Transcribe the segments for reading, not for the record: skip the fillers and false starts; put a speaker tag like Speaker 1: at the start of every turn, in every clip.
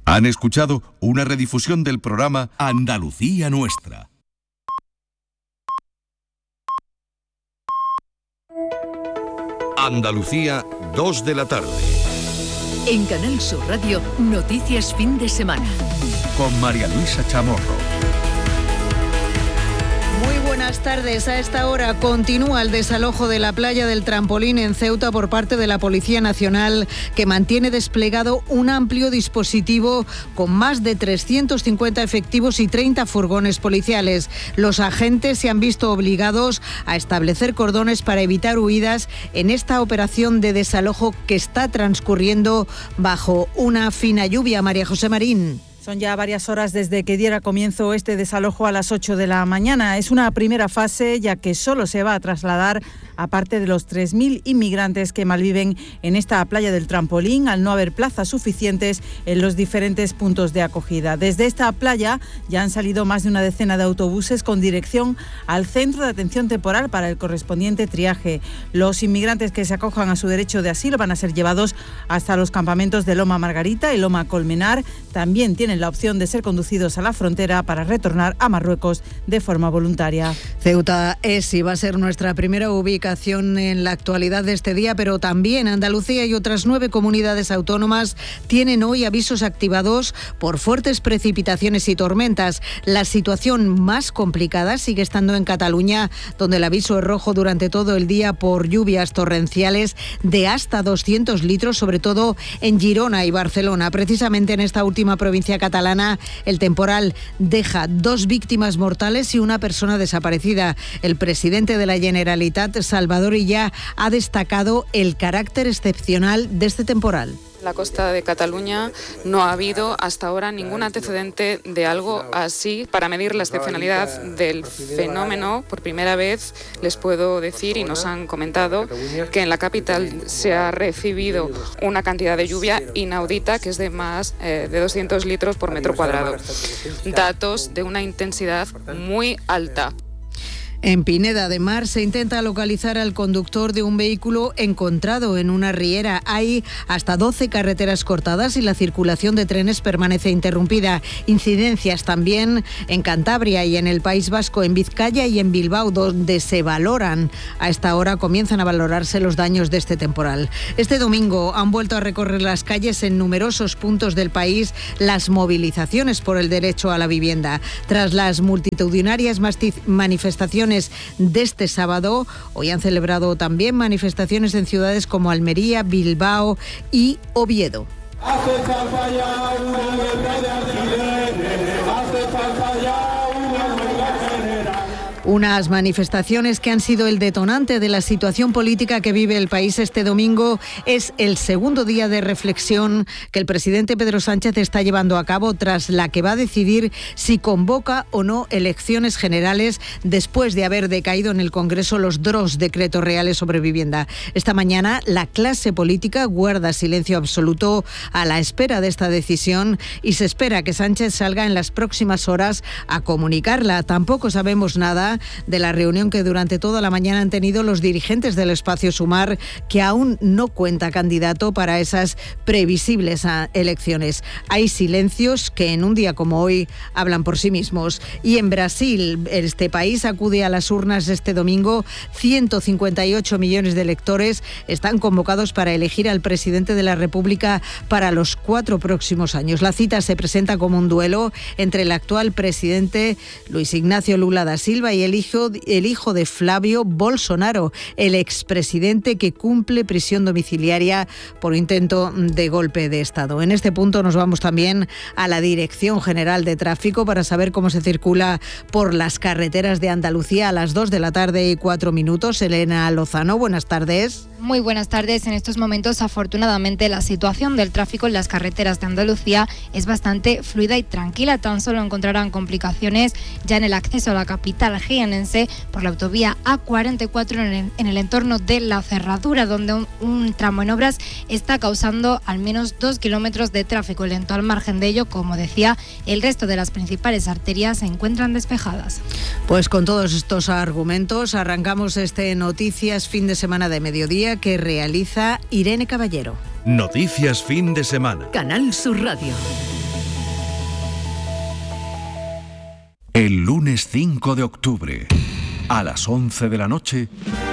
Speaker 1: Han escuchado una redifusión del programa Andalucía Nuestra. Andalucía, 2 de la tarde.
Speaker 2: En Canal Sur Radio, Noticias Fin de Semana.
Speaker 1: Con María Luisa Chamorro.
Speaker 3: Muy buenas tardes. A esta hora continúa el desalojo de la playa del Trampolín en Ceuta por parte de la Policía Nacional, que mantiene desplegado un amplio dispositivo con más de 350 efectivos y 30 furgones policiales. Los agentes se han visto obligados a establecer cordones para evitar huidas en esta operación de desalojo que está transcurriendo bajo una fina lluvia. María José Marín.
Speaker 4: Son ya varias horas desde que diera comienzo este desalojo a las 8 de la mañana. Es una primera fase, ya que solo se va a trasladar a parte de los 3.000 inmigrantes que malviven en esta playa del Trampolín, al no haber plazas suficientes en los diferentes puntos de acogida. Desde esta playa ya han salido más de una decena de autobuses con dirección al centro de atención temporal para el correspondiente triaje. Los inmigrantes que se acojan a su derecho de asilo van a ser llevados hasta los campamentos de Loma Margarita y Loma Colmenar. También tienen la opción de ser conducidos a la frontera para retornar a Marruecos de forma voluntaria.
Speaker 3: Ceuta es y va a ser nuestra primera ubicación en la actualidad de este día, pero también Andalucía y otras 9 comunidades autónomas tienen hoy avisos activados por fuertes precipitaciones y tormentas. La situación más complicada sigue estando en Cataluña, donde el aviso es rojo durante todo el día por lluvias torrenciales de hasta 200 litros, sobre todo en Girona y Barcelona. Precisamente en esta última provincia catalana, el temporal deja 2 víctimas mortales y una persona desaparecida. El presidente de la Generalitat, Salvador Illa, ha destacado el carácter excepcional de este temporal.
Speaker 5: En la costa de Cataluña no ha habido hasta ahora ningún antecedente de algo así. Para medir la excepcionalidad del fenómeno, por primera vez les puedo decir, y nos han comentado, que en la capital se ha recibido una cantidad de lluvia inaudita, que es de más de 200 litros por metro cuadrado. Datos de una intensidad muy alta.
Speaker 3: En Pineda de Mar se intenta localizar al conductor de un vehículo encontrado en una riera. Hay hasta 12 carreteras cortadas y la circulación de trenes permanece interrumpida. Incidencias también en Cantabria y en el País Vasco, en Vizcaya y en Bilbao, donde se valoran. A esta hora comienzan a valorarse los daños de este temporal. Este domingo han vuelto a recorrer las calles en numerosos puntos del país las movilizaciones por el derecho a la vivienda. Tras las multitudinarias manifestaciones de este sábado, hoy han celebrado también manifestaciones en ciudades como Almería, Bilbao y Oviedo. Hace falta ya una huelga de alquileres, hace falta ya una huelga general. Unas manifestaciones que han sido el detonante de la situación política que vive el país este domingo. Es el segundo día de reflexión que el presidente Pedro Sánchez está llevando a cabo, tras la que va a decidir si convoca o no elecciones generales después de haber decaído en el Congreso los 2 decretos reales sobre vivienda. Esta mañana la clase política guarda silencio absoluto a la espera de esta decisión y se espera que Sánchez salga en las próximas horas a comunicarla. Tampoco sabemos nada de la reunión que durante toda la mañana han tenido los dirigentes del Espacio Sumar, que aún no cuenta candidato para esas previsibles elecciones. Hay silencios que en un día como hoy hablan por sí mismos. Y en Brasil, este país acude a las urnas este domingo. 158 millones de electores están convocados para elegir al presidente de la República para los 4 próximos años. La cita se presenta como un duelo entre el actual presidente Luis Ignacio Lula da Silva y el hijo de Flavio Bolsonaro, el expresidente que cumple prisión domiciliaria por intento de golpe de Estado. En este punto nos vamos también a la Dirección General de Tráfico para saber cómo se circula por las carreteras de Andalucía a las 2 de la tarde y 4 minutos. Elena Lozano, buenas tardes.
Speaker 6: Muy buenas tardes. En estos momentos, afortunadamente, la situación del tráfico en las carreteras de Andalucía es bastante fluida y tranquila. Tan solo encontrarán complicaciones ya en el acceso a la capital jienense por la autovía A44 en el entorno de La Cerradura, donde un tramo en obras está causando al menos 2 kilómetros de tráfico lento. Al margen de ello, como decía, el resto de las principales arterias se encuentran despejadas.
Speaker 3: Pues con todos estos argumentos arrancamos este Noticias Fin de Semana de Mediodía que realiza Irene Caballero.
Speaker 1: Noticias Fin de Semana.
Speaker 2: Canal Sur Radio.
Speaker 1: El lunes 5 de octubre, a las 11 de la noche,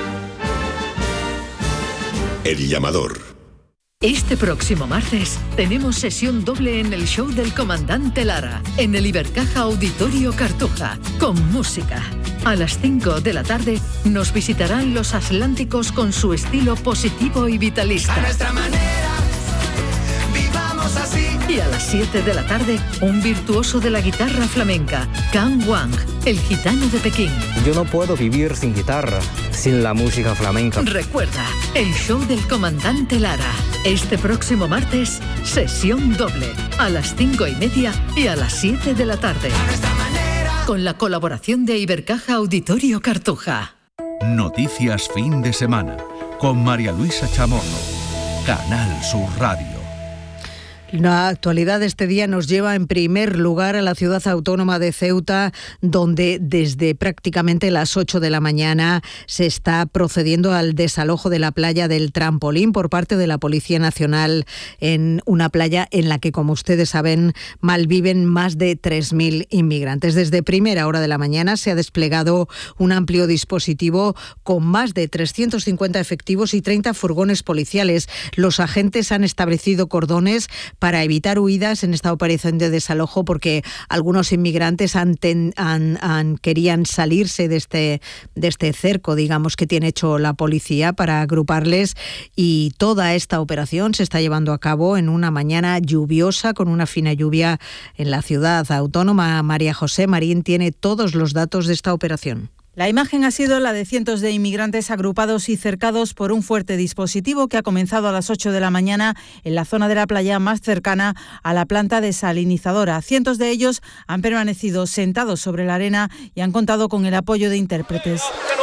Speaker 7: El llamador.
Speaker 2: Este próximo martes tenemos sesión doble en el show del comandante Lara, en el Ibercaja Auditorio Cartuja, con música. A las 5 de la tarde nos visitarán los Atlánticos con su estilo positivo y vitalista.
Speaker 8: A nuestra manera, vivamos así.
Speaker 2: Y a las 7 de la tarde, un virtuoso de la guitarra flamenca, Can Wang, el gitano de Pekín.
Speaker 9: Yo no puedo vivir sin guitarra, sin la música flamenca.
Speaker 2: Recuerda, el show del comandante Lara. Este próximo martes, sesión doble, a las 5:30 y a las 7 de la tarde.
Speaker 8: A nuestra manera.
Speaker 2: Con la colaboración de Ibercaja Auditorio Cartuja.
Speaker 1: Noticias fin de semana, con María Luisa Chamorro, Canal Sur Radio.
Speaker 3: La actualidad de este día nos lleva en primer lugar a la ciudad autónoma de Ceuta, donde desde prácticamente las 8 de la mañana se está procediendo al desalojo de la playa del Trampolín por parte de la Policía Nacional, en una playa en la que, como ustedes saben, malviven más de 3.000 inmigrantes. Desde primera hora de la mañana se ha desplegado un amplio dispositivo con más de 350 efectivos y 30 furgones policiales. Los agentes han establecido cordones para evitar huidas en esta operación de desalojo, porque algunos inmigrantes querían salirse de este cerco, digamos, que tiene hecho la policía para agruparles, y toda esta operación se está llevando a cabo en una mañana lluviosa, con una fina lluvia en la ciudad autónoma. María José Marín tiene todos los datos de esta operación.
Speaker 4: La imagen ha sido la de cientos de inmigrantes agrupados y cercados por un fuerte dispositivo que ha comenzado a las 8 de la mañana en la zona de la playa más cercana a la planta desalinizadora. Cientos de ellos han permanecido sentados sobre la arena y han contado con el apoyo de intérpretes.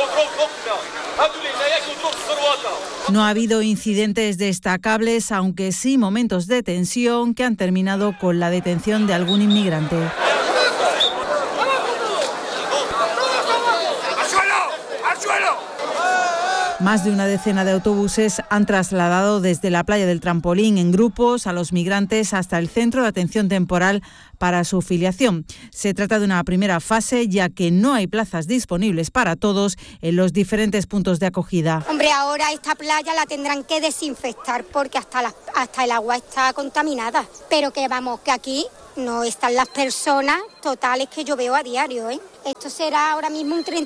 Speaker 4: No ha habido incidentes destacables, aunque sí momentos de tensión que han terminado con la detención de algún inmigrante. Más de una decena de autobuses han trasladado desde la playa del Trampolín en grupos a los migrantes hasta el centro de atención temporal para su filiación. Se trata de una primera fase, ya que no hay plazas disponibles para todos en los diferentes puntos de acogida.
Speaker 10: Hombre, ahora esta playa la tendrán que desinfectar porque hasta el agua está contaminada. Pero que vamos, que aquí no están las personas totales que yo veo a diario, ¿eh? Esto será ahora mismo un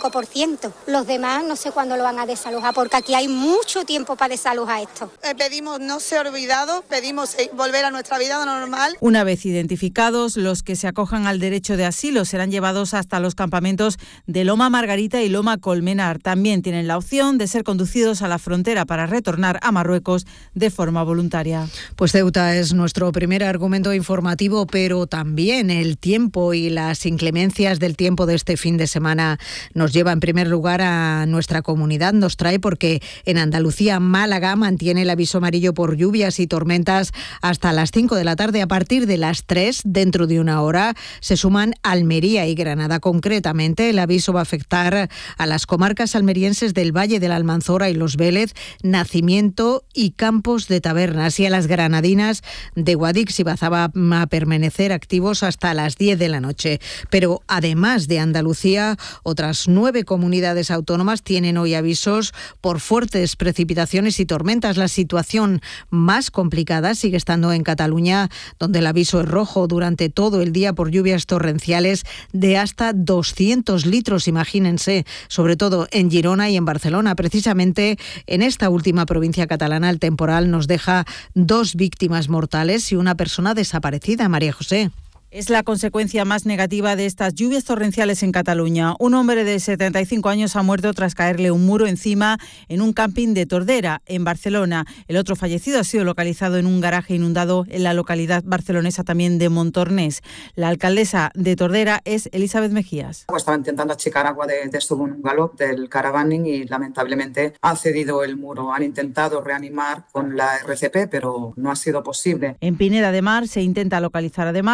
Speaker 10: 35%. Los demás no sé cuándo lo van a desalojar, porque aquí hay mucho tiempo para desalojar esto.
Speaker 11: Pedimos no ser olvidados, pedimos volver a nuestra vida normal.
Speaker 4: Una vez identificados, los que se acojan al derecho de asilo serán llevados hasta los campamentos de Loma Margarita y Loma Colmenar. También tienen la opción de ser conducidos a la frontera para retornar a Marruecos de forma voluntaria.
Speaker 3: Pues Ceuta es nuestro primer argumento informativo, pero también el tiempo y las inclemencias del tiempo de este fin de semana nos lleva en primer lugar a nuestra comunidad. Nos trae porque en Andalucía, Málaga mantiene el aviso amarillo por lluvias y tormentas hasta las 5 de la tarde. A partir de las 3, dentro de una hora, se suman Almería y Granada. Concretamente, el aviso va a afectar a las comarcas almerienses del Valle de la Almanzora y Los Vélez, Nacimiento y Campos de Tabernas, y a las granadinas de Guadix y Baza va a permanecer activos hasta las 10 de la noche. Pero además de Andalucía, otras 9 comunidades autónomas tienen hoy avisos por fuertes precipitaciones y tormentas. La situación más complicada sigue estando en Cataluña, donde el aviso es rojo durante todo el día por lluvias torrenciales de hasta 200 litros, imagínense, sobre todo en Girona y en Barcelona. Precisamente en esta última provincia catalana, el temporal nos deja 2 víctimas mortales y una persona desaparecida. María José.
Speaker 4: Es la consecuencia más negativa de estas lluvias torrenciales en Cataluña. Un hombre de 75 años ha muerto tras caerle un muro encima en un camping de Tordera, en Barcelona. El otro fallecido ha sido localizado en un garaje inundado en la localidad barcelonesa también de Montornès. La alcaldesa de Tordera es Elizabeth Mejías.
Speaker 12: Estaba intentando achicar agua de su bungalow del caravaning y lamentablemente ha cedido el muro. Han intentado reanimar con la RCP, pero no ha sido posible.
Speaker 4: En Pineda de Mar se intenta localizar además al conductor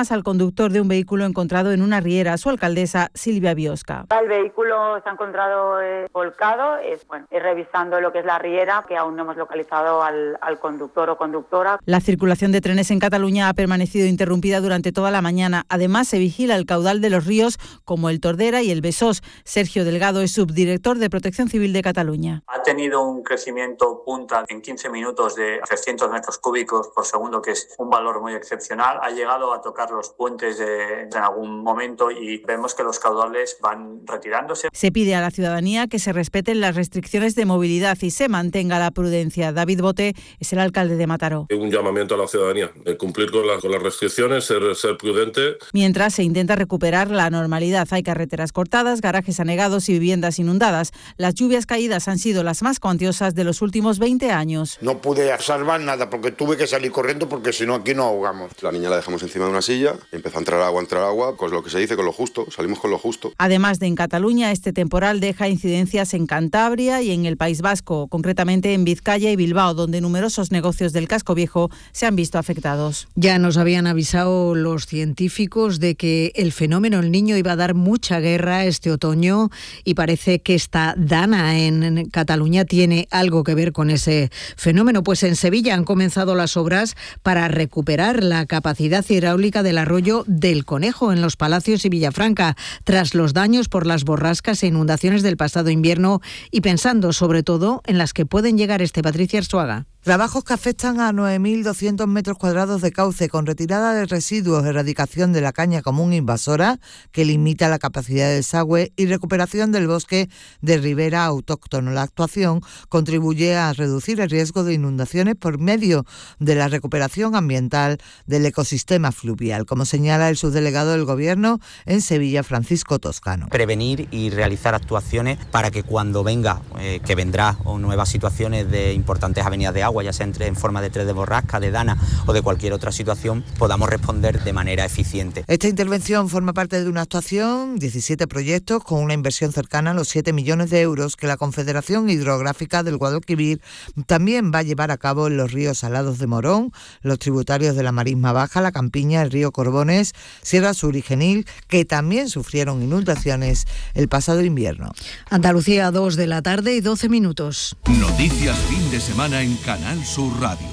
Speaker 4: conductor de un vehículo encontrado en una riera. Su alcaldesa, Silvia Biosca.
Speaker 13: El vehículo se ha encontrado volcado, revisando lo que es la riera, que aún no hemos localizado al conductor o conductora.
Speaker 4: La circulación de trenes en Cataluña ha permanecido interrumpida durante toda la mañana. Además, se vigila el caudal de los ríos como el Tordera y el Besós. Sergio Delgado es subdirector de Protección Civil de Cataluña.
Speaker 14: Ha tenido un crecimiento punta en 15 minutos de 300 metros cúbicos por segundo, que es un valor muy excepcional. Ha llegado a tocar los puentes en algún momento y vemos que los caudales van retirándose.
Speaker 4: Se pide a la ciudadanía que se respeten las restricciones de movilidad y se mantenga la prudencia. David Bote es el alcalde de Mataró.
Speaker 15: Un llamamiento a la ciudadanía, cumplir con las restricciones, ser prudente.
Speaker 4: Mientras se intenta recuperar la normalidad, hay carreteras cortadas, garajes anegados y viviendas inundadas. Las lluvias caídas han sido las más cuantiosas de los últimos 20 años.
Speaker 16: No pude salvar nada porque tuve que salir corriendo porque si no aquí nos ahogamos.
Speaker 17: La niña la dejamos encima de una silla, empezó a entrar agua, con lo que se dice con lo justo, salimos con lo justo.
Speaker 4: Además de en Cataluña, este temporal deja incidencias en Cantabria y en el País Vasco, concretamente en Vizcaya y Bilbao, donde numerosos negocios del casco viejo se han visto afectados.
Speaker 3: Ya nos habían avisado los científicos de que el fenómeno El Niño iba a dar mucha guerra este otoño y parece que esta Dana en Cataluña tiene algo que ver con ese fenómeno. Pues en Sevilla han comenzado las obras para recuperar la capacidad hidráulica del arroyo del Conejo en Los Palacios y Villafranca, tras los daños por las borrascas e inundaciones del pasado invierno y pensando sobre todo en las que pueden llegar. Patricia Arzuaga.
Speaker 18: Trabajos que afectan a 9.200 metros cuadrados de cauce, con retirada de residuos, erradicación de la caña común invasora, que limita la capacidad del desagüe, y recuperación del bosque de ribera autóctono. La actuación contribuye a reducir el riesgo de inundaciones por medio de la recuperación ambiental del ecosistema fluvial, como señala el subdelegado del Gobierno en Sevilla, Francisco Toscano.
Speaker 19: Prevenir y realizar actuaciones para que cuando venga, que vendrá, o nuevas situaciones de importantes avenidas de agua, ya sea en forma de tren de borrasca, de dana o de cualquier otra situación, podamos responder de manera eficiente.
Speaker 18: Esta intervención forma parte de una actuación, 17 proyectos con una inversión cercana a los 7 millones de euros que la Confederación Hidrográfica del Guadalquivir también va a llevar a cabo en los ríos Salados de Morón, los tributarios de la Marisma Baja, la Campiña, el río Corbones, Sierra Sur y Genil, que también sufrieron inundaciones el pasado invierno.
Speaker 3: Andalucía, 2 de la tarde y 12 minutos.
Speaker 1: Noticias fin de semana en Canal Sur Radio.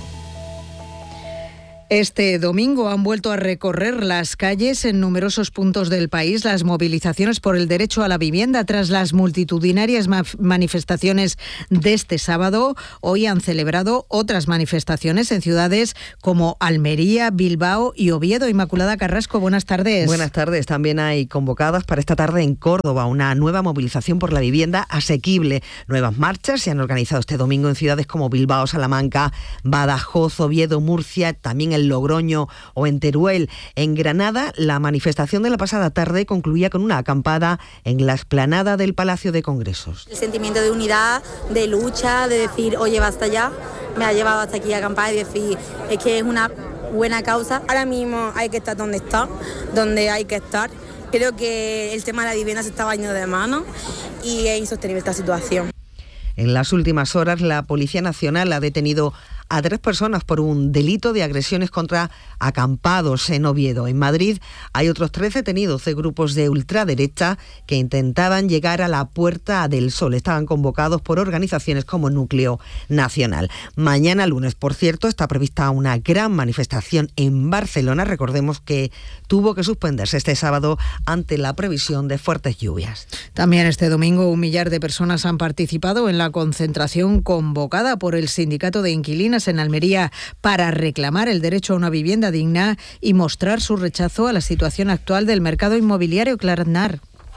Speaker 3: Este domingo han vuelto a recorrer las calles en numerosos puntos del país las movilizaciones por el derecho a la vivienda tras las multitudinarias manifestaciones de este sábado. Hoy han celebrado otras manifestaciones en ciudades como Almería, Bilbao y Oviedo. Inmaculada Carrasco, buenas tardes.
Speaker 20: Buenas tardes. También hay convocadas para esta tarde en Córdoba una nueva movilización por la vivienda asequible. Nuevas marchas se han organizado este domingo en ciudades como Bilbao, Salamanca, Badajoz, Oviedo, Murcia, también en Logroño o en Teruel. En Granada, la manifestación de la pasada tarde concluía con una acampada en la explanada del Palacio de Congresos.
Speaker 21: El sentimiento de unidad, de lucha, de decir, oye, basta ya, me ha llevado hasta aquí a acampar y decir, es que es una buena causa. Ahora mismo hay que estar donde hay que estar. Creo que el tema de la vivienda se está yendo de mano y es insostenible esta situación.
Speaker 20: En las últimas horas, la Policía Nacional ha detenido a 3 personas por un delito de agresiones contra acampados en Oviedo. En Madrid hay otros 3 detenidos de grupos de ultraderecha que intentaban llegar a la Puerta del Sol. Estaban convocados por organizaciones como Núcleo Nacional. Mañana lunes, por cierto, está prevista una gran manifestación en Barcelona. Recordemos que tuvo que suspenderse este sábado ante la previsión de fuertes lluvias.
Speaker 3: También este domingo 1 millar de personas han participado en la concentración convocada por el Sindicato de Inquilinas en Almería para reclamar el derecho a una vivienda digna y mostrar su rechazo a la situación actual del mercado inmobiliario. Clara Aznar.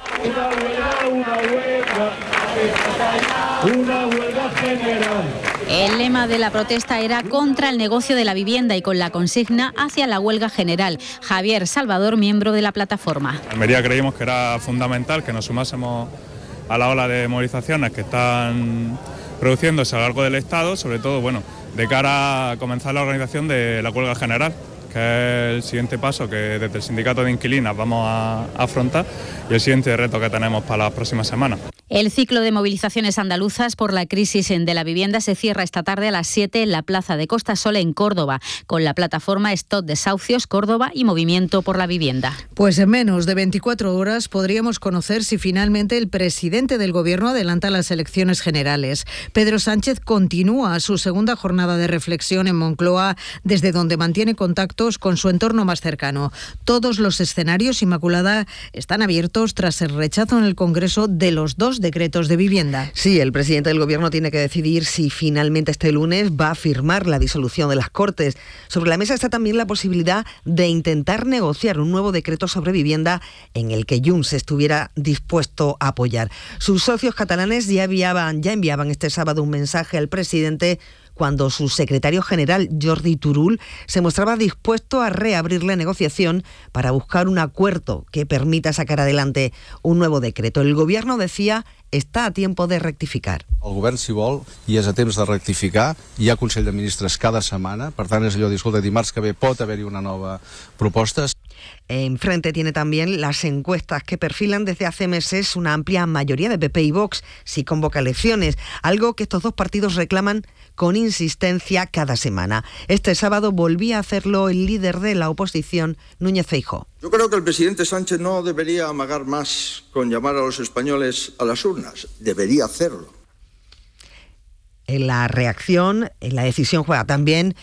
Speaker 22: Una huelga general. El lema de la protesta era contra el negocio de la vivienda y con la consigna hacia la huelga general. Javier Salvador, miembro de la plataforma.
Speaker 23: En Almería creímos que era fundamental que nos sumásemos a la ola de movilizaciones que están produciéndose a lo largo del Estado, sobre todo, de cara a comenzar la organización de la huelga general, que es el siguiente paso que desde el Sindicato de Inquilinas vamos a afrontar y el siguiente reto que tenemos para las próximas semanas.
Speaker 22: El ciclo de movilizaciones andaluzas por la crisis de la vivienda se cierra esta tarde a las 7 en la Plaza de Costa Sol en Córdoba, con la plataforma Stop Desahucios Córdoba y Movimiento por la Vivienda.
Speaker 3: Pues en menos de 24 horas podríamos conocer si finalmente el presidente del Gobierno adelanta las elecciones generales. Pedro Sánchez continúa su segunda jornada de reflexión en Moncloa, desde donde mantiene contactos con su entorno más cercano. Todos los escenarios, Inmaculada, están abiertos tras el rechazo en el Congreso de los 2 decretos de vivienda.
Speaker 20: Sí, el presidente del Gobierno tiene que decidir si finalmente este lunes va a firmar la disolución de las Cortes. Sobre la mesa está también la posibilidad de intentar negociar un nuevo decreto sobre vivienda en el que Junts estuviera dispuesto a apoyar. Sus socios catalanes ya enviaban este sábado un mensaje al presidente cuando su secretario general, Jordi Turull, se mostraba dispuesto a reabrir la negociación para buscar un acuerdo que permita sacar adelante un nuevo decreto. El Gobierno, decía, està a tiempo de rectificar.
Speaker 5: El govern, si vol, i és a temps de rectificar. Hi ha Consell de Ministres cada setmana, per tant és allò de, escolta, dimarts que ve pot haver-hi una nova proposta.
Speaker 20: Enfrente tiene también las encuestas que perfilan desde hace meses una amplia mayoría de PP y Vox si convoca elecciones, algo que estos dos partidos reclaman con insistencia cada semana. Este sábado volvía a hacerlo el líder de la oposición, Núñez Feijóo.
Speaker 6: Yo creo que el presidente Sánchez no debería amagar más con llamar a los españoles a las urnas, debería hacerlo.
Speaker 20: En la reacción, en la decisión juega también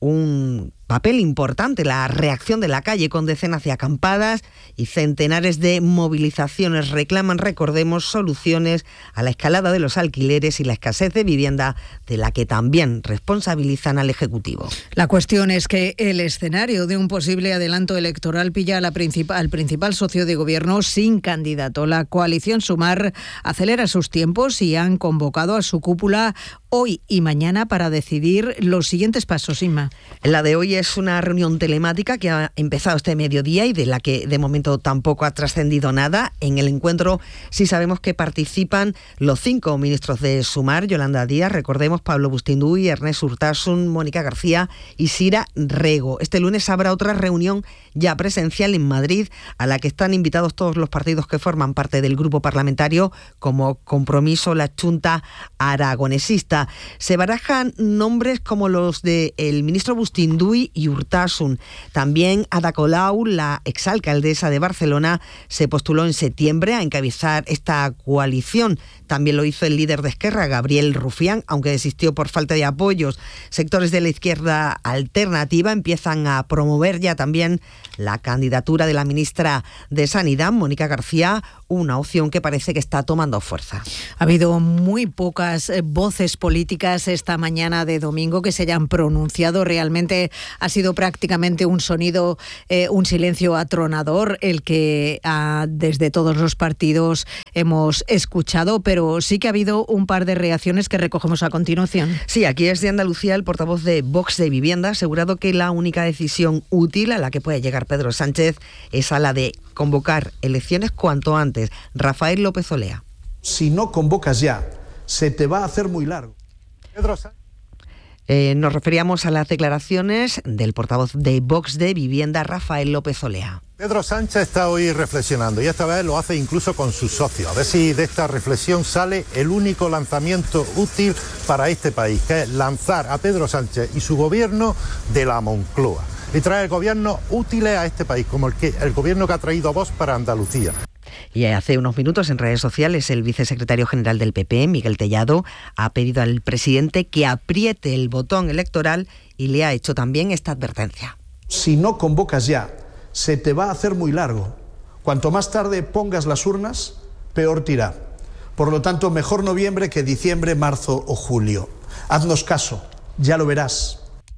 Speaker 20: un papel importante la reacción de la calle, con decenas de acampadas y centenares de movilizaciones. Reclaman, recordemos, soluciones a la escalada de los alquileres y la escasez de vivienda, de la que también responsabilizan al Ejecutivo.
Speaker 3: La cuestión es que el escenario de un posible adelanto electoral pilla al principal socio de gobierno sin candidato. La coalición Sumar acelera sus tiempos y han convocado a su cúpula hoy y mañana para decidir los siguientes pasos, Inma.
Speaker 20: La de hoy es una reunión telemática que ha empezado este mediodía y de la que de momento tampoco ha trascendido nada. En el encuentro sí sabemos que participan los 5 ministros de Sumar: Yolanda Díaz, recordemos, Pablo Bustinduy, Ernest Urtasun, Mónica García y Sira Rego. Este lunes habrá otra reunión ya presencial en Madrid, a la que están invitados todos los partidos que forman parte del grupo parlamentario, como Compromiso, la Chunta Aragonesista. Se barajan nombres como los del ministro Bustinduy y Urtasun. También Ada Colau, la exalcaldesa de Barcelona, se postuló en septiembre a encabezar esta coalición. También lo hizo el líder de Esquerra, Gabriel Rufián, aunque desistió por falta de apoyos. Sectores de la izquierda alternativa empiezan a promover ya también la candidatura de la ministra de Sanidad, Mónica García, una opción que parece que está tomando fuerza.
Speaker 3: Ha habido muy pocas voces políticas esta mañana de domingo que se hayan pronunciado. Realmente ha sido prácticamente un sonido, un silencio atronador el que desde todos los partidos hemos escuchado, pero sí que ha habido un par de reacciones que recogemos a continuación.
Speaker 20: Sí, aquí es de Andalucía el portavoz de Vox de Vivienda, ha asegurado que la única decisión útil a la que puede llegar Pedro Sánchez es a la de convocar elecciones cuanto antes. Rafael López Olea.
Speaker 7: Si no convocas ya, se te va a hacer muy largo. Pedro Sánchez.
Speaker 20: Nos referíamos a las declaraciones del portavoz de Vox de Vivienda, Rafael López Olea.
Speaker 7: Pedro Sánchez está hoy reflexionando y esta vez lo hace incluso con sus socios. A ver si de esta reflexión sale el único lanzamiento útil para este país, que es lanzar a Pedro Sánchez y su gobierno de la Moncloa y traer gobiernos útiles a este país, como el gobierno que ha traído a Vox para Andalucía.
Speaker 20: Y hace unos minutos en redes sociales el vicesecretario general del PP, Miguel Tellado, ha pedido al presidente que apriete el botón electoral y le ha hecho también esta advertencia.
Speaker 7: Si no convocas ya, se te va a hacer muy largo. Cuanto más tarde pongas las urnas, peor te irá. Por lo tanto, mejor noviembre que diciembre, marzo o julio. Haznos caso, ya lo verás.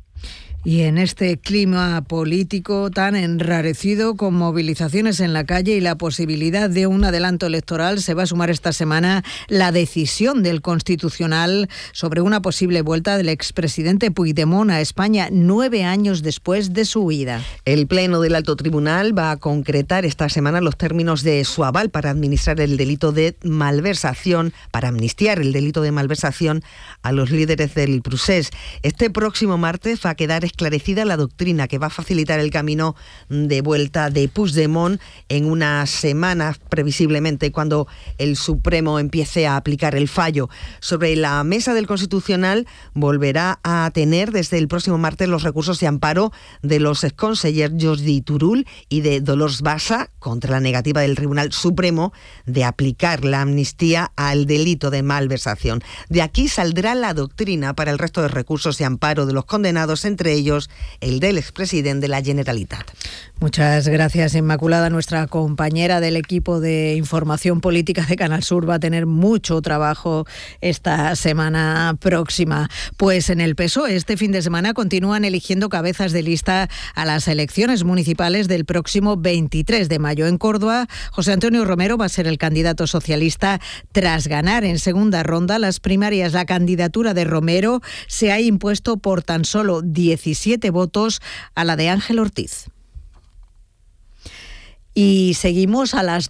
Speaker 3: Y en este clima político tan enrarecido, con movilizaciones en la calle y la posibilidad de un adelanto electoral, se va a sumar esta semana la decisión del Constitucional sobre una posible vuelta del expresidente Puigdemont a España 9 años después de su huida.
Speaker 20: El Pleno del Alto Tribunal va a concretar esta semana los términos de su aval para administrar el delito de malversación, para amnistiar el delito de malversación a los líderes del Procés. Este próximo martes va a quedar esclarecida la doctrina que va a facilitar el camino de vuelta de Puigdemont en unas semanas, previsiblemente, cuando el Supremo empiece a aplicar el fallo. Sobre la mesa del Constitucional volverá a tener desde el próximo martes los recursos de amparo de los exconsellers Jordi Turull y de Dolors Bassa contra la negativa del Tribunal Supremo de aplicar la amnistía al delito de malversación. De aquí saldrá la doctrina para el resto de recursos de amparo de los condenados, entre ellos el del expresidente de la Generalitat.
Speaker 3: Muchas gracias, Inmaculada. Nuestra compañera del equipo de información política de Canal Sur va a tener mucho trabajo esta semana próxima. Pues en el PSOE este fin de semana continúan eligiendo cabezas de lista a las elecciones municipales del próximo 23 de mayo. En Córdoba, José Antonio Romero va a ser el candidato socialista tras ganar en segunda ronda las primarias. La candidatura de Romero se ha impuesto por tan solo 17 votos a la de Ángel Ortiz. Y seguimos a las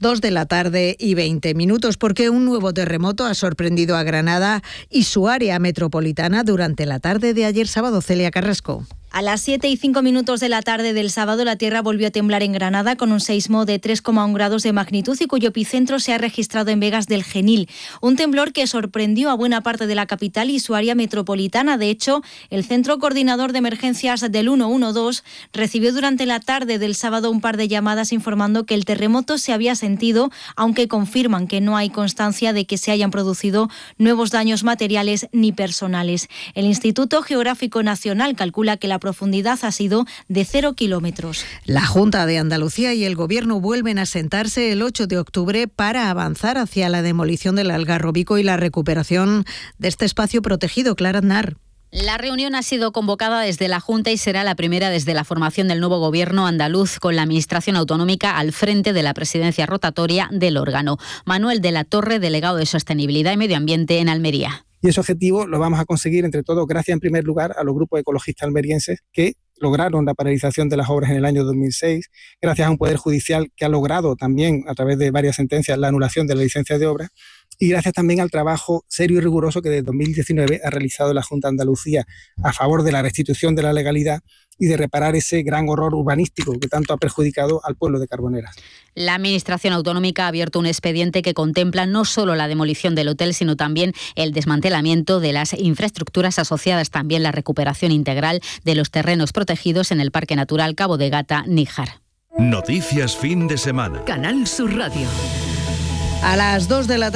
Speaker 3: 2:20 porque un nuevo terremoto ha sorprendido a Granada y su área metropolitana durante la tarde de ayer sábado. Celia Carrasco.
Speaker 2: A las 7:05 de la tarde del sábado, la tierra volvió a temblar en Granada con un seísmo de 3,1 grados de magnitud y cuyo epicentro se ha registrado en Vegas del Genil. Un temblor que sorprendió a buena parte de la capital y su área metropolitana. De hecho, el Centro Coordinador de Emergencias del 112 recibió durante la tarde del sábado un par de llamadas informando que el terremoto se había sentido, aunque confirman que no hay constancia de que se hayan producido nuevos daños materiales ni personales. El Instituto Geográfico Nacional calcula que la profundidad ha sido de 0 kilómetros.
Speaker 3: La Junta de Andalucía y el Gobierno vuelven a sentarse el 8 de octubre para avanzar hacia la demolición del Algarrobico y la recuperación de este espacio protegido. Clara Aznar.
Speaker 22: La reunión ha sido convocada desde la Junta y será la primera desde la formación del nuevo gobierno andaluz, con la Administración Autonómica al frente de la presidencia rotatoria del órgano. Manuel de la Torre, delegado de Sostenibilidad y Medio Ambiente en Almería.
Speaker 8: Y ese objetivo lo vamos a conseguir entre todos gracias en primer lugar a los grupos ecologistas almerienses que lograron la paralización de las obras en el año 2006, gracias a un Poder Judicial que ha logrado también a través de varias sentencias la anulación de la licencia de obra y gracias también al trabajo serio y riguroso que desde 2019 ha realizado la Junta de Andalucía a favor de la restitución de la legalidad y de reparar ese gran horror urbanístico que tanto ha perjudicado al pueblo de Carboneras.
Speaker 22: La Administración Autonómica ha abierto un expediente que contempla no solo la demolición del hotel, sino también el desmantelamiento de las infraestructuras asociadas, también la recuperación integral de los terrenos protegidos en el Parque Natural Cabo de Gata-Níjar.
Speaker 1: Noticias fin de semana.
Speaker 22: Canal Sur Radio.
Speaker 3: A las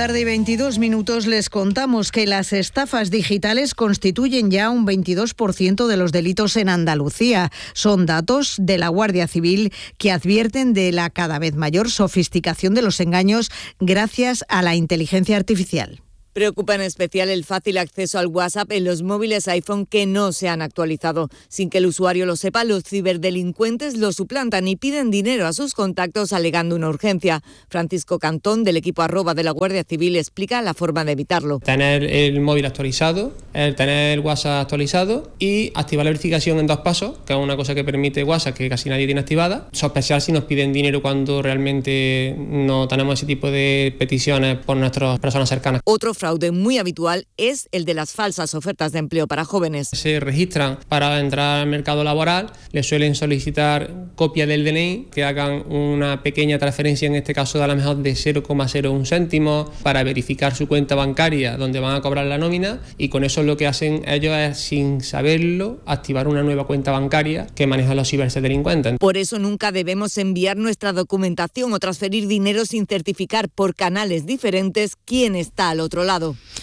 Speaker 3: 2:22 les contamos que las estafas digitales constituyen ya un 22% de los delitos en Andalucía. Son datos de la Guardia Civil que advierten de la cada vez mayor sofisticación de los engaños gracias a la inteligencia artificial.
Speaker 9: Preocupa en especial el fácil acceso al WhatsApp en los móviles iPhone que no se han actualizado. Sin que el usuario lo sepa, los ciberdelincuentes lo suplantan y piden dinero a sus contactos alegando una urgencia. Francisco Cantón, del equipo @ de la Guardia Civil, explica la forma de evitarlo.
Speaker 24: Tener el móvil actualizado, tener el WhatsApp actualizado y activar la verificación en 2 pasos, que es una cosa que permite WhatsApp que casi nadie tiene activada. Sospechar si nos piden dinero cuando realmente no tenemos ese tipo de peticiones por nuestras personas cercanas.
Speaker 9: Otro fraude muy habitual es el de las falsas ofertas de empleo para jóvenes.
Speaker 24: Se registran para entrar al mercado laboral, les suelen solicitar copia del DNI, que hagan una pequeña transferencia, en este caso a lo mejor de 0,01 céntimos, para verificar su cuenta bancaria donde van a cobrar la nómina, y con eso lo que hacen ellos es, sin saberlo, activar una nueva cuenta bancaria que manejan los ciberdelincuentes.
Speaker 9: Por eso nunca debemos enviar nuestra documentación o transferir dinero sin certificar por canales diferentes quién está al otro lado.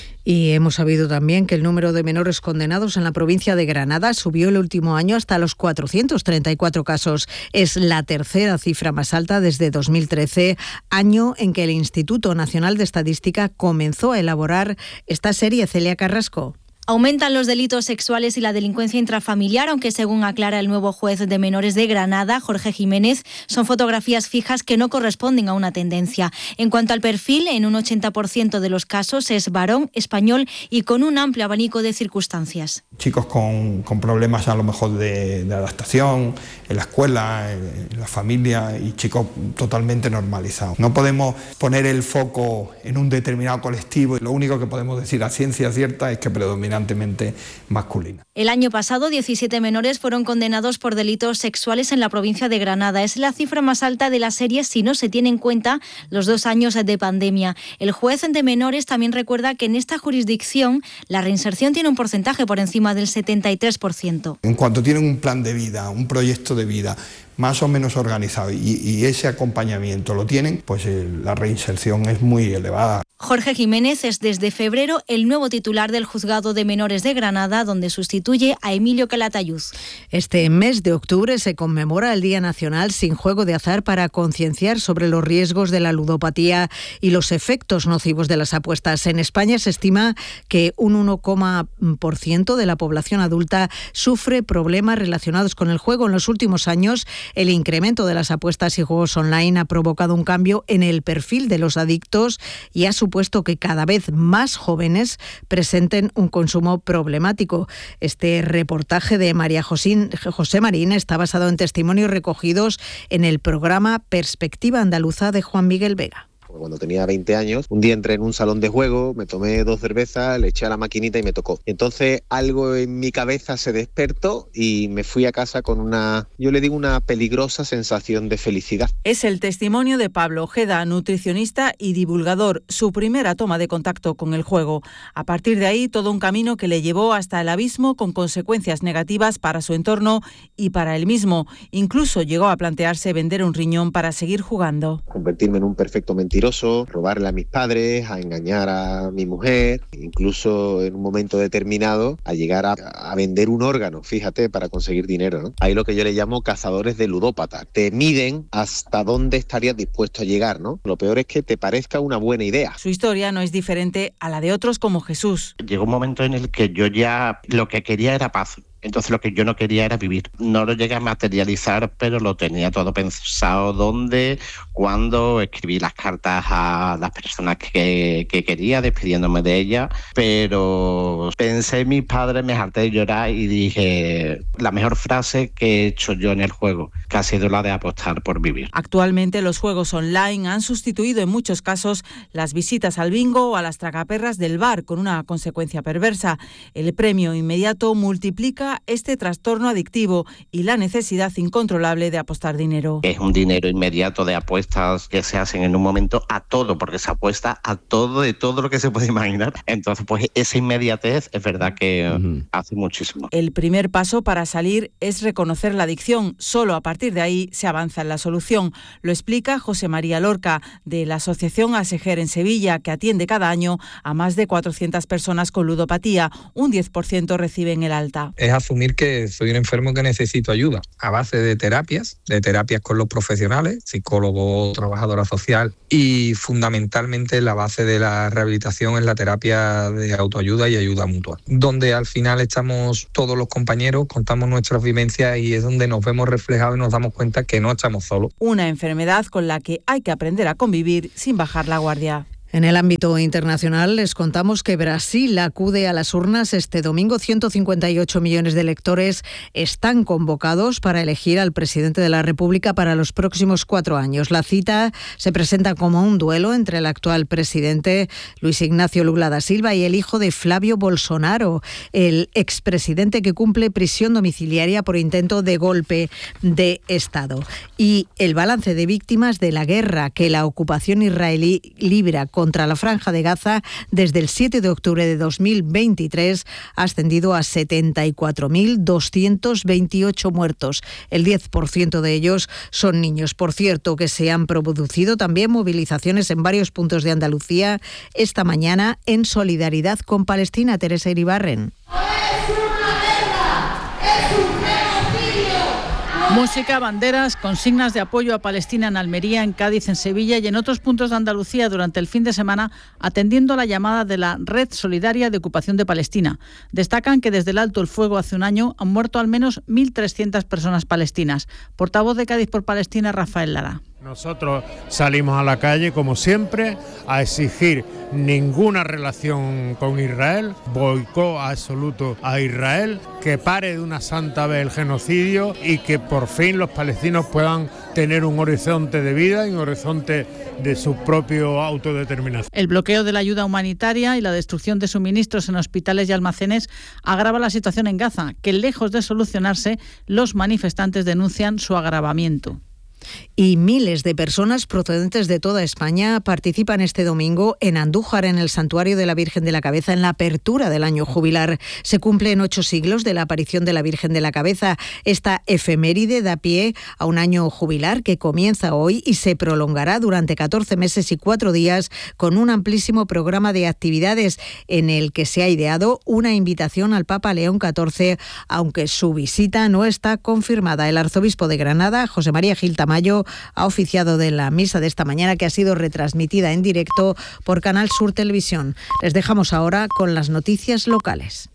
Speaker 3: Y hemos sabido también que el número de menores condenados en la provincia de Granada subió el último año hasta los 434 casos. Es la tercera cifra más alta desde 2013, año en que el Instituto Nacional de Estadística comenzó a elaborar esta serie. Celia Carrasco.
Speaker 2: Aumentan los delitos sexuales y la delincuencia intrafamiliar, aunque según aclara el nuevo juez de menores de Granada, Jorge Jiménez, son fotografías fijas que no corresponden a una tendencia. En cuanto al perfil, en un 80% de los casos es varón, español y con un amplio abanico de circunstancias.
Speaker 25: Chicos con problemas a lo mejor de adaptación, en la escuela, en la familia, y chicos totalmente normalizados. No podemos poner el foco en un determinado colectivo y lo único que podemos decir a ciencia cierta es que predomina predominantemente masculina.
Speaker 2: El año pasado, 17 menores fueron condenados por delitos sexuales en la provincia de Granada. Es la cifra más alta de la serie si no se tiene en cuenta los 2 años de pandemia. El juez de menores también recuerda que en esta jurisdicción la reinserción tiene un porcentaje por encima del 73%.
Speaker 25: En cuanto tienen un plan de vida, un proyecto de vida más o menos organizado y ese acompañamiento lo tienen, pues la reinserción es muy elevada.
Speaker 2: Jorge Jiménez es desde febrero el nuevo titular del Juzgado de Menores de Granada, donde sustituye a Emilio Calatayud.
Speaker 3: Este mes de octubre se conmemora el Día Nacional sin Juego de Azar para concienciar sobre los riesgos de la ludopatía y los efectos nocivos de las apuestas. En España se estima que un 1% de la población adulta sufre problemas relacionados con el juego. En los últimos años, el incremento de las apuestas y juegos online ha provocado un cambio en el perfil de los adictos y ha supuesto que cada vez más jóvenes presenten un consumo problemático. Este reportaje de María José Marín está basado en testimonios recogidos en el programa Perspectiva Andaluza de Juan Miguel Vega.
Speaker 10: Cuando tenía 20 años, un día entré en un salón de juego, me tomé 2 cervezas, le eché a la maquinita y me tocó. Entonces algo en mi cabeza se despertó y me fui a casa con una peligrosa sensación de felicidad.
Speaker 4: Es el testimonio de Pablo Ojeda, nutricionista y divulgador, su primera toma de contacto con el juego. A partir de ahí, todo un camino que le llevó hasta el abismo con consecuencias negativas para su entorno y para él mismo. Incluso llegó a plantearse vender un riñón para seguir jugando.
Speaker 10: Convertirme en un perfecto mentiroso, robarle a mis padres, a engañar a mi mujer, incluso en un momento determinado a llegar a vender un órgano, fíjate, para conseguir dinero, ¿no? Hay lo que yo le llamo cazadores de ludópatas. Te miden hasta dónde estarías dispuesto a llegar, ¿no? Lo peor es que te parezca una buena idea.
Speaker 4: Su historia no es diferente a la de otros como Jesús.
Speaker 11: Llegó un momento en el que yo ya lo que quería era paz. Entonces lo que yo no quería era vivir. No lo llegué a materializar, pero lo tenía todo pensado. ¿Dónde? ¿Cuándo? Escribí las cartas a las personas que quería, despidiéndome de ellas. Pero pensé en mis padres, me harté de llorar y dije la mejor frase que he hecho yo en el juego, que ha sido la de apostar por vivir.
Speaker 4: Actualmente los juegos online han sustituido en muchos casos las visitas al bingo o a las tragaperras del bar, con una consecuencia perversa. El premio inmediato multiplica este trastorno adictivo y la necesidad incontrolable de apostar dinero.
Speaker 11: Es un dinero inmediato de apuestas que se hacen en un momento a todo, porque se apuesta a todo, de todo lo que se puede imaginar. Entonces, pues esa inmediatez es verdad que hace muchísimo.
Speaker 4: El primer paso para salir es reconocer la adicción. Solo a partir de ahí se avanza en la solución. Lo explica José María Lorca, de la Asociación ASEGER en Sevilla, que atiende cada año a más de 400 personas con ludopatía. Un 10% reciben el alta.
Speaker 12: Es asumir que soy un enfermo que necesito ayuda, a base de terapias con los profesionales, psicólogo, trabajadora social, y fundamentalmente la base de la rehabilitación es la terapia de autoayuda y ayuda mutua, donde al final estamos todos los compañeros, contamos nuestras vivencias y es donde nos vemos reflejados y nos damos cuenta que no estamos solos.
Speaker 4: Una enfermedad con la que hay que aprender a convivir sin bajar la guardia.
Speaker 3: En el ámbito internacional les contamos que Brasil acude a las urnas este domingo. 158 millones de electores están convocados para elegir al presidente de la República para los próximos 4 años. La cita se presenta como un duelo entre el actual presidente Luis Ignacio Lula da Silva y el hijo de Flavio Bolsonaro, el expresidente que cumple prisión domiciliaria por intento de golpe de Estado. Y el balance de víctimas de la guerra que la ocupación israelí libra contra la Franja de Gaza desde el 7 de octubre de 2023 ha ascendido a 74.228 muertos. El 10% de ellos son niños. Por cierto, que se han producido también movilizaciones en varios puntos de Andalucía esta mañana en solidaridad con Palestina. Teresa Iribarren.
Speaker 13: Música, banderas, consignas de apoyo a Palestina en Almería, en Cádiz, en Sevilla y en otros puntos de Andalucía durante el fin de semana, atendiendo a la llamada de la Red Solidaria de Ocupación de Palestina. Destacan que desde el alto el fuego hace un año han muerto al menos 1.300 personas palestinas. Portavoz de Cádiz por Palestina, Rafael Lara.
Speaker 14: Nosotros salimos a la calle, como siempre, a exigir ninguna relación con Israel, boicot absoluto a Israel, que pare de una santa vez el genocidio y que por fin los palestinos puedan tener un horizonte de vida y un horizonte de su propio autodeterminación.
Speaker 13: El bloqueo de la ayuda humanitaria y la destrucción de suministros en hospitales y almacenes agrava la situación en Gaza, que lejos de solucionarse, los manifestantes denuncian su agravamiento.
Speaker 3: Y miles de personas procedentes de toda España participan este domingo en Andújar, en el Santuario de la Virgen de la Cabeza, en la apertura del año jubilar. Se cumplen 8 siglos de la aparición de la Virgen de la Cabeza. Esta efeméride da pie a un año jubilar que comienza hoy y se prolongará durante 14 meses y 4 días con un amplísimo programa de actividades en el que se ha ideado una invitación al Papa León XIV, aunque su visita no está confirmada. El arzobispo de Granada, José María Gil Tamayo, ha oficiado de la misa de esta mañana, que ha sido retransmitida en directo por Canal Sur Televisión. Les dejamos ahora con las noticias locales.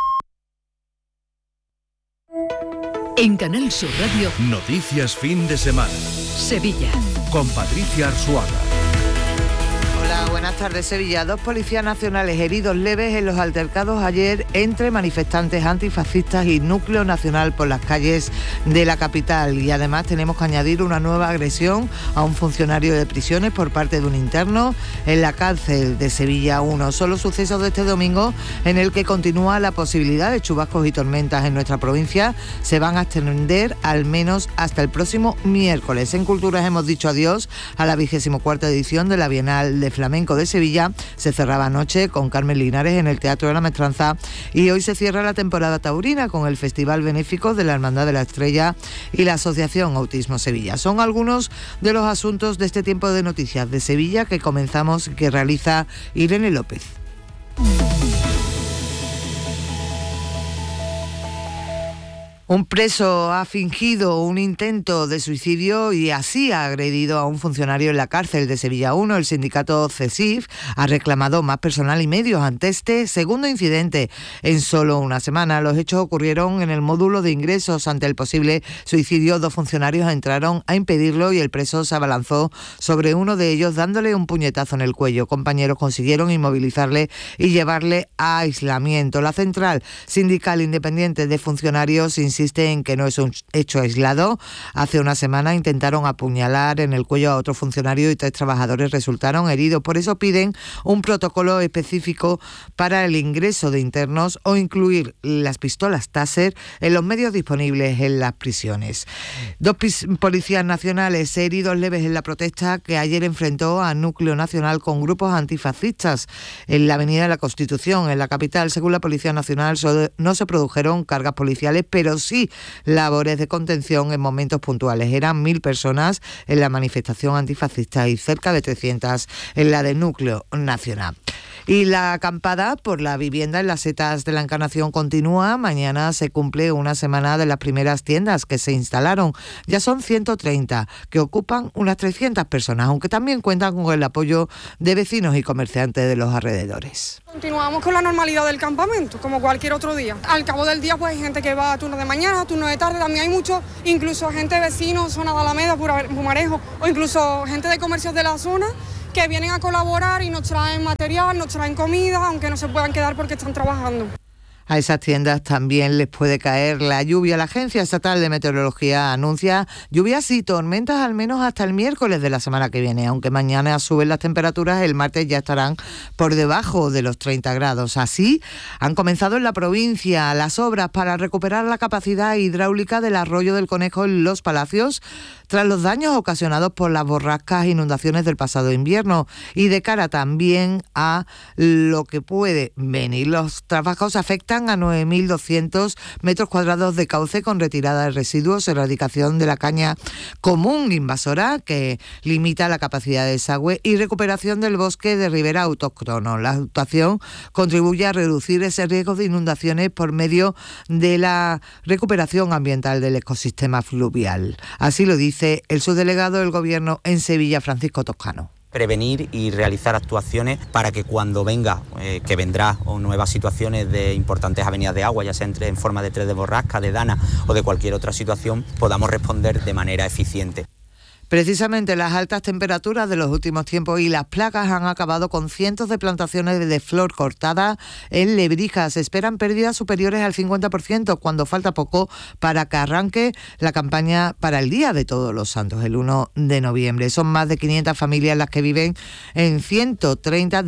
Speaker 1: En Canal Sur Radio, noticias fin de semana.
Speaker 3: Sevilla.
Speaker 1: Con Patricia Arzuaga.
Speaker 18: Hola, buenas tardes. Sevilla. 2 policías nacionales heridos leves en los altercados ayer entre manifestantes antifascistas y Núcleo Nacional por las calles de la capital. Y además tenemos que añadir una nueva agresión a un funcionario de prisiones por parte de un interno en la cárcel de Sevilla 1. Son los sucesos de este domingo, en el que continúa la posibilidad de chubascos y tormentas en nuestra provincia. Se van a extender al menos hasta el próximo miércoles. En Culturas hemos dicho adiós a la 24ª edición de la Bienal de Flamenco de Sevilla. Se cerraba anoche con Carmen Linares en el Teatro de la Maestranza y hoy se cierra la temporada taurina con el Festival Benéfico de la Hermandad de la Estrella y la Asociación Autismo Sevilla. Son algunos de los asuntos de este tiempo de noticias de Sevilla que comenzamos, que realiza Irene López. Un preso ha fingido un intento de suicidio y así ha agredido a un funcionario en la cárcel de Sevilla 1. El sindicato CESIF ha reclamado más personal y medios ante este segundo incidente en solo una semana. Los hechos ocurrieron en el módulo de ingresos. Ante el posible suicidio, 2 funcionarios entraron a impedirlo y el preso se abalanzó sobre uno de ellos dándole un puñetazo en el cuello. Compañeros consiguieron inmovilizarle y llevarle a aislamiento. La Central Sindical Independiente de Funcionarios insiste en que no es un hecho aislado. Hace una semana intentaron apuñalar en el cuello a otro funcionario y 3 trabajadores resultaron heridos. Por eso piden un protocolo específico para el ingreso de internos o incluir las pistolas Taser en los medios disponibles en las prisiones. 2 policías nacionales heridos leves en la protesta que ayer enfrentó a Núcleo Nacional con grupos antifascistas en la Avenida de la Constitución, en la capital. Según la Policía Nacional, no se produjeron cargas policiales, pero sí labores de contención en momentos puntuales. Eran 1.000 personas en la manifestación antifascista y cerca de 300 en la del Núcleo Nacional. Y la acampada por la vivienda en las Setas de la Encarnación continúa. Mañana se cumple una semana de las primeras tiendas que se instalaron. Ya son 130, que ocupan unas 300 personas, aunque también cuentan con el apoyo de vecinos y comerciantes de los alrededores.
Speaker 15: Continuamos con la normalidad del campamento, como cualquier otro día. Al cabo del día, pues hay gente que va a turno de mañana, a turno de tarde. También hay mucho, incluso gente vecinos, zona de Alameda, Pumarejo, o incluso gente de comercios de la zona, que vienen a colaborar y nos traen material, nos traen comida, aunque no se puedan quedar porque están trabajando.
Speaker 18: A esas tiendas también les puede caer la lluvia. La Agencia Estatal de Meteorología anuncia lluvias y tormentas al menos hasta el miércoles de la semana que viene. Aunque mañana suben las temperaturas, el martes ya estarán por debajo de los 30 grados. Así han comenzado en la provincia las obras para recuperar la capacidad hidráulica del arroyo del Conejo en Los Palacios, tras los daños ocasionados por las borrascas e inundaciones del pasado invierno. Y de cara también a lo que puede venir, los trabajos afectan a 9.200 metros cuadrados de cauce con retirada de residuos, erradicación de la caña común invasora que limita la capacidad de desagüe y recuperación del bosque de ribera autóctono. La actuación contribuye a reducir ese riesgo de inundaciones por medio de la recuperación ambiental del ecosistema fluvial. Así lo dice el subdelegado del Gobierno en Sevilla, Francisco Toscano.
Speaker 16: Prevenir y realizar actuaciones para que cuando venga, que vendrá, o nuevas situaciones de importantes avenidas de agua, ya sea en forma de tres de borrasca, de dana o de cualquier otra situación, podamos responder de manera eficiente.
Speaker 18: Precisamente las altas temperaturas de los últimos tiempos y las plagas han acabado con cientos de plantaciones de flor cortada en Lebrija. Se esperan pérdidas superiores al 50% cuando falta poco para que arranque la campaña para el Día de Todos los Santos, el 1 de noviembre. Son más de 500 familias las que viven en 130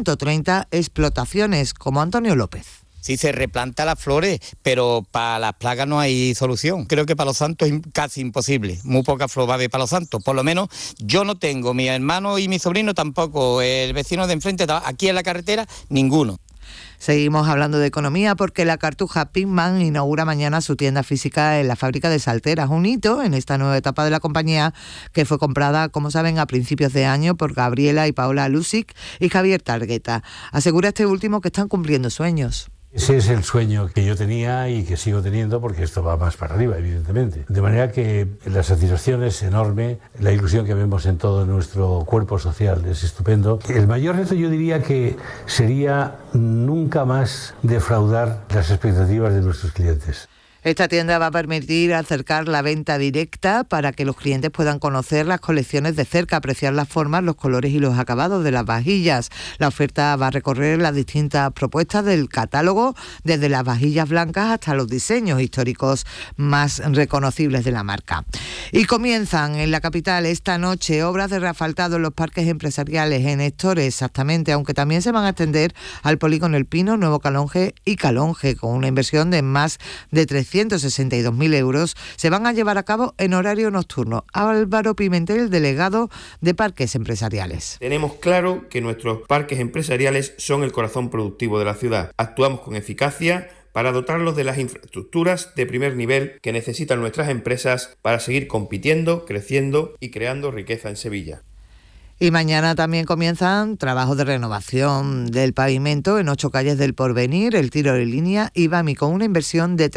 Speaker 18: explotaciones, como Antonio López.
Speaker 5: Sí, se replanta las flores, pero para las plagas no hay solución. Creo que para los santos es casi imposible. Muy poca flor va a haber para los santos. Por lo menos yo no tengo, mi hermano y mi sobrino tampoco, el vecino de enfrente, aquí en la carretera, ninguno.
Speaker 18: Seguimos hablando de economía porque la Cartuja Pinkman inaugura mañana su tienda física en la fábrica de Salteras, un hito en esta nueva etapa de la compañía que fue comprada, como saben, a principios de año por Gabriela y Paola Lusic y Javier Targueta. Asegura este último que están cumpliendo sueños.
Speaker 17: Ese es el sueño que yo tenía y que sigo teniendo, porque esto va más para arriba, evidentemente. De manera que la satisfacción es enorme, la ilusión que vemos en todo nuestro cuerpo social es estupendo. El mayor reto, yo diría, que sería nunca más defraudar las expectativas de nuestros clientes.
Speaker 18: Esta tienda va a permitir acercar la venta directa para que los clientes puedan conocer las colecciones de cerca, apreciar las formas, los colores y los acabados de las vajillas. La oferta va a recorrer las distintas propuestas del catálogo, desde las vajillas blancas hasta los diseños históricos más reconocibles de la marca. Y comienzan en la capital esta noche obras de reasfaltado en los parques empresariales, en Héctores exactamente, aunque también se van a extender al polígono El Pino, Nuevo Calonge y Calonge, con una inversión de más de 362.000 euros, se van a llevar a cabo en horario nocturno. Álvaro Pimentel, delegado de Parques Empresariales.
Speaker 19: Tenemos claro que nuestros parques empresariales son el corazón productivo de la ciudad. Actuamos con eficacia para dotarlos de las infraestructuras de primer nivel que necesitan nuestras empresas para seguir compitiendo, creciendo y creando riqueza en Sevilla.
Speaker 18: Y mañana también comienzan trabajos de renovación del pavimento en 8 calles del Porvenir, El Tiro de Línea y Bami, con una inversión de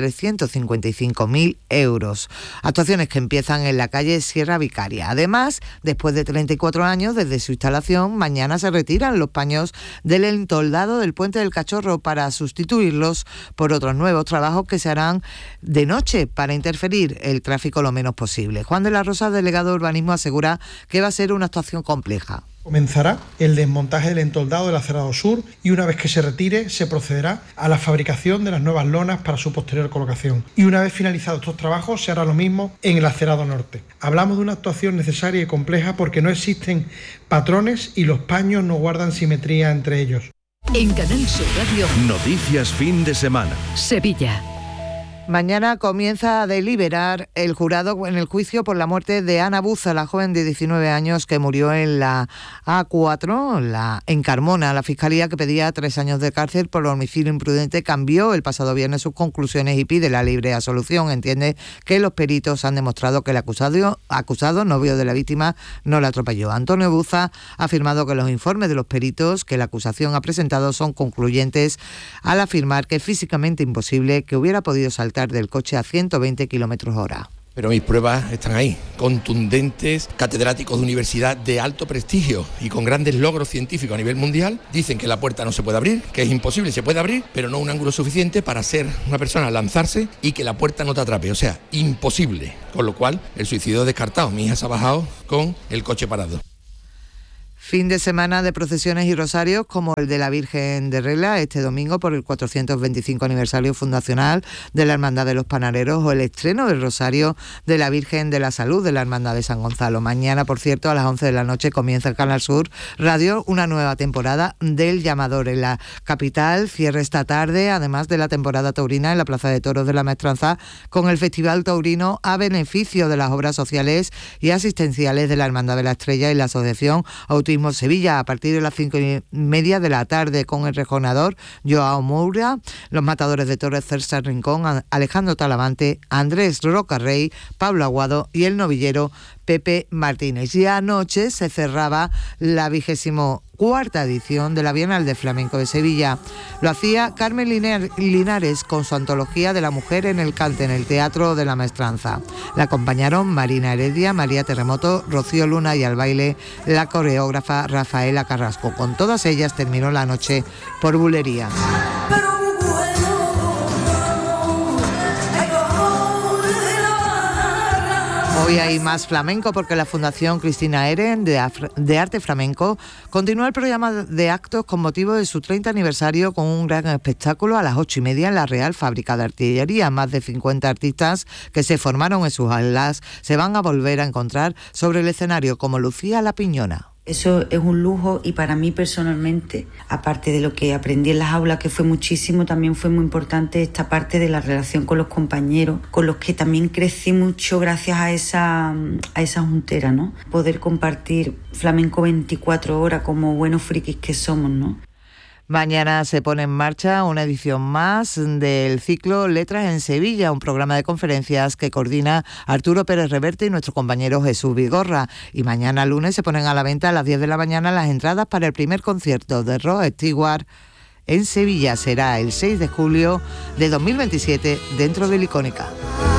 Speaker 18: 355.000 euros. Actuaciones que empiezan en la calle Sierra Vicaria. Además, después de 34 años desde su instalación, mañana se retiran los paños del entoldado del Puente del Cachorro para sustituirlos por otros nuevos trabajos que se harán de noche para interferir el tráfico lo menos posible. Juan de la Rosa, delegado de Urbanismo, asegura que va a ser una actuación compleja.
Speaker 21: Comenzará el desmontaje del entoldado del acerado sur y una vez que se retire se procederá a la fabricación de las nuevas lonas para su posterior colocación. Y una vez finalizados estos trabajos se hará lo mismo en el acerado norte. Hablamos de una actuación necesaria y compleja porque no existen patrones y los paños no guardan simetría entre ellos.
Speaker 1: En Canal Sur Radio, Noticias Fin de Semana. Sevilla.
Speaker 18: Mañana comienza a deliberar el jurado en el juicio por la muerte de Ana Buza, la joven de 19 años que murió en la A4, en Carmona. La Fiscalía, que pedía 3 años de cárcel por homicidio imprudente, cambió el pasado viernes sus conclusiones y pide la libre absolución. Entiende que los peritos han demostrado que el acusado, novio de la víctima, no la atropelló. Antonio Buza ha afirmado que los informes de los peritos que la acusación ha presentado son concluyentes al afirmar que es físicamente imposible que hubiera podido saltar del coche a 120 km/h.
Speaker 23: Pero mis pruebas están ahí, contundentes, catedráticos de universidad de alto prestigio y con grandes logros científicos a nivel mundial, dicen que la puerta no se puede abrir, que es imposible, se puede abrir, pero no un ángulo suficiente para ser una persona lanzarse y que la puerta no te atrape, o sea, imposible. Con lo cual, el suicidio descartado. Mi hija se ha bajado con el coche parado.
Speaker 18: Fin de semana de procesiones y rosarios como el de la Virgen de Regla este domingo por el 425 aniversario fundacional de la Hermandad de los Panaderos o el estreno del rosario de la Virgen de la Salud de la Hermandad de San Gonzalo. Mañana, por cierto, a las 11 de la noche comienza el Canal Sur Radio una nueva temporada del Llamador en la capital. Cierra esta tarde, además de la temporada taurina en la Plaza de Toros de la Maestranza, con el Festival Taurino a beneficio de las obras sociales y asistenciales de la Hermandad de la Estrella y la Asociación Autismo Sevilla, a partir de las 5:30 de la tarde, con el rejonador Joao Moura, los matadores de toros César Rincón, Alejandro Talavante, Andrés Rocarrey, Pablo Aguado y el novillero Pepe Martínez. Y anoche se cerraba la 24ª edición de la Bienal de Flamenco de Sevilla. Lo hacía Carmen Linares con su antología de la mujer en el cante en el Teatro de la Maestranza. La acompañaron Marina Heredia, María Terremoto, Rocío Luna y al baile la coreógrafa Rafaela Carrasco. Con todas ellas terminó la noche por bulería. Hoy hay más flamenco porque la Fundación Cristina Eren de Arte Flamenco continúa el programa de actos con motivo de su 30 aniversario con un gran espectáculo a las 8:30 en la Real Fábrica de Artillería. Más de 50 artistas que se formaron en sus aulas se van a volver a encontrar sobre el escenario, como Lucía La Piñona.
Speaker 6: Eso es un lujo y para mí personalmente, aparte de lo que aprendí en las aulas, que fue muchísimo, también fue muy importante esta parte de la relación con los compañeros, con los que también crecí mucho gracias a esa juntera, ¿no? Poder compartir flamenco 24 horas como buenos frikis que somos, ¿no?
Speaker 18: Mañana se pone en marcha una edición más del ciclo Letras en Sevilla, un programa de conferencias que coordina Arturo Pérez Reverte y nuestro compañero Jesús Vigorra. Y mañana lunes se ponen a la venta a las 10 de la mañana las entradas para el primer concierto de Rod Stewart en Sevilla. Será el 6 de julio de 2027 dentro de la Icónica.